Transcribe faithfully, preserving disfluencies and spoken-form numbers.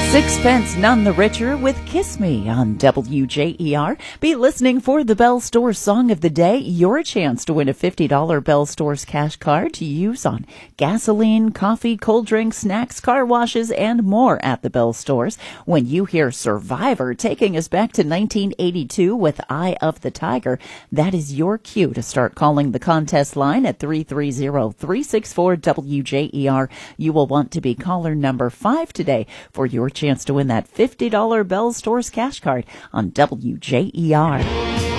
Sixpence None the Richer with Kiss Me on W J E R. Be listening for the Bell Stores Song of the Day. Your chance to win a fifty dollars Bell Stores cash card to use on gasoline, coffee, cold drinks, snacks, car washes, and more at the Bell Stores. When you hear Survivor taking us back to nineteen eighty-two with Eye of the Tiger, that is your cue to start calling the contest line at three three zero, three six four, W J E R. You will want to be caller number five today for your chance to win that fifty dollars Bell Stores cash card on W J E R.